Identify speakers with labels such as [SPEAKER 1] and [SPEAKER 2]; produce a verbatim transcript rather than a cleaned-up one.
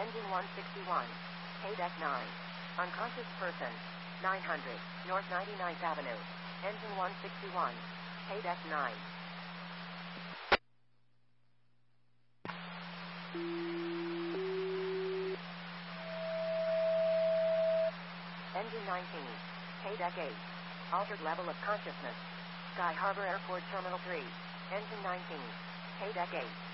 [SPEAKER 1] Engine one sixty-one. K-Deck nine. Unconscious person. nine hundred. North ninety-ninth Avenue. Engine one sixty-one. K-Deck nine. Engine nineteen. K-Deck eight. Altered level of consciousness. Sky Harbor Airport Terminal three. Engine nineteen. K-Deck eight.